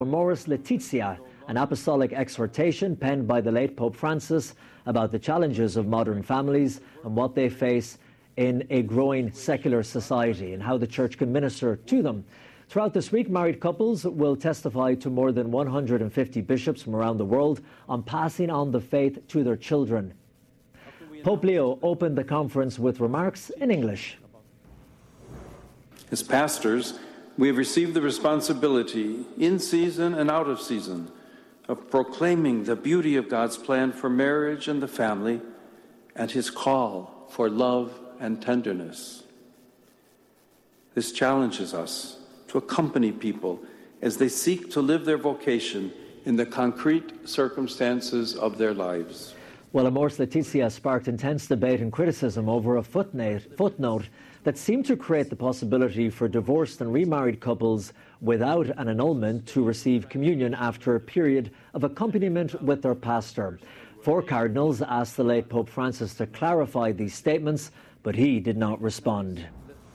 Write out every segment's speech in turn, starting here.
Amoris Laetitia, an apostolic exhortation penned by the late Pope Francis about the challenges of modern families and what they face in a growing secular society and how the Church can minister to them. Throughout this week, married couples will testify to more than 150 bishops from around the world on passing on the faith to their children. Pope Leo opened the conference with remarks in English. As pastors, we have received the responsibility, in season and out of season, of proclaiming the beauty of God's plan for marriage and the family and His call for love and tenderness. This challenges us to accompany people as they seek to live their vocation in the concrete circumstances of their lives. Well, Amoris Laetitia sparked intense debate and criticism over a footnote that seemed to create the possibility for divorced and remarried couples without an annulment to receive communion after a period of accompaniment with their pastor. 4 cardinals asked the late Pope Francis to clarify these statements, but he did not respond.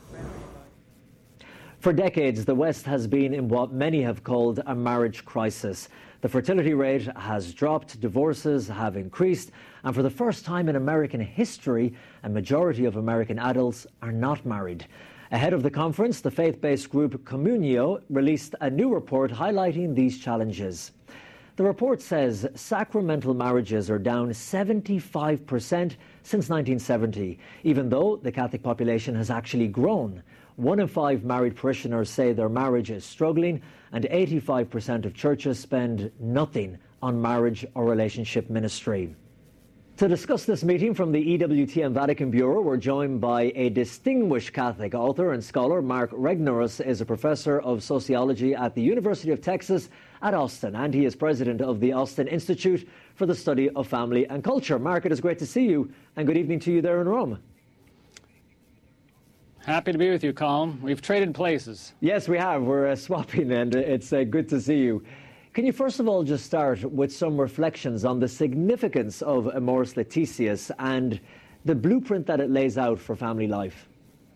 For decades, the West has been in what many have called a marriage crisis. The fertility rate has dropped, divorces have increased, and for the first time in American history, a majority of American adults are not married. Ahead of the conference, the faith-based group Communio released a new report highlighting these challenges. The report says sacramental marriages are down 75% since 1970, even though the Catholic population has actually grown. 1 in 5 married parishioners say their marriage is struggling, and 85% of churches spend nothing on marriage or relationship ministry. To discuss this meeting from the EWTN Vatican Bureau, we're joined by a distinguished Catholic author and scholar. Mark Regnerus is a professor of sociology at the University of Texas at Austin, and he is president of the Austin Institute for the Study of Family and Culture. Mark, it is great to see you, and good evening to you there in Rome. Happy to be with you, Colm. We've traded places. Yes, we have. We're swapping, and it's good to see you. Can you first of all just start with some reflections on the significance of Amoris Laetitia and the blueprint that it lays out for family life?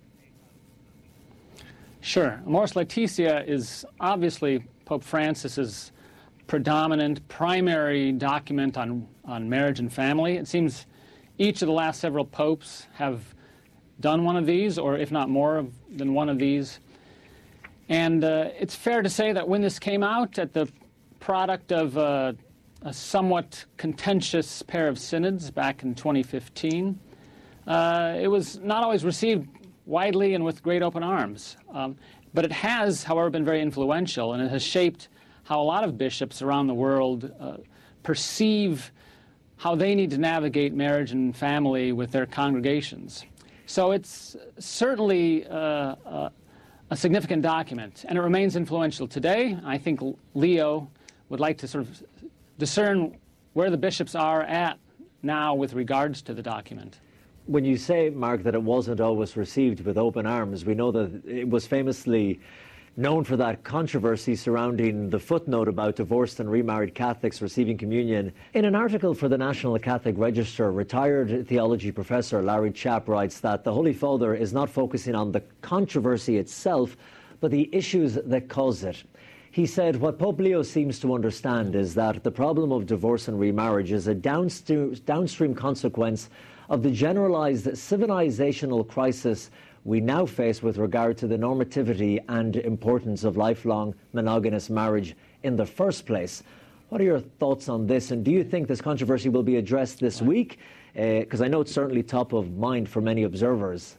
Sure. Amoris Laetitia is obviously Pope Francis's predominant, primary document on marriage and family. It seems each of the last several popes have done one of these, or if not more than one of these. And it's fair to say that when this came out at the product of a somewhat contentious pair of synods back in 2015, it was not always received widely and with great open arms. But it has, however, been very influential, and it has shaped how a lot of bishops around the world perceive how they need to navigate marriage and family with their congregations. So it's certainly a significant document, and it remains influential today. I think Leo would like to sort of discern where the bishops are at now with regards to the document. When you say, Mark, that it wasn't always received with open arms, we know that it was famously known for that controversy surrounding the footnote about divorced and remarried Catholics receiving communion. In an article for the National Catholic Register, retired theology professor Larry Chapp writes that the Holy Father is not focusing on the controversy itself, but the issues that cause it. He said what Pope Leo seems to understand is that the problem of divorce and remarriage is a downstream consequence of the generalized civilizational crisis we now face with regard to the normativity and importance of lifelong monogamous marriage in the first place. What are your thoughts on this, and do you think this controversy will be addressed this week? Because I know it's certainly top of mind for many observers.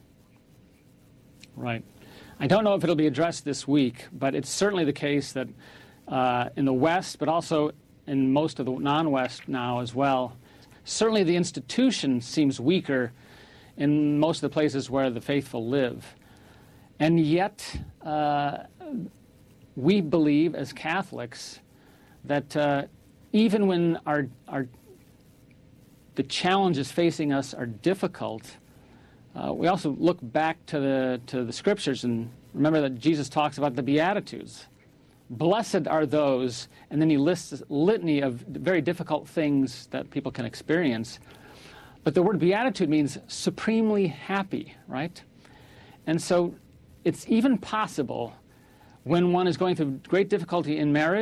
Right. I don't know if it'll be addressed this week, but it's certainly the case that in the West, but also in most of the non-West now as well, certainly the institution seems weaker in most of the places where the faithful live. And yet, we believe as Catholics that even when the challenges facing us are difficult, we also look back to the Scriptures and remember that Jesus talks about the Beatitudes. Blessed are those, and then he lists a litany of very difficult things that people can experience. But the word beatitude means supremely happy, right? And so it's even possible when one is going through great difficulty in marriage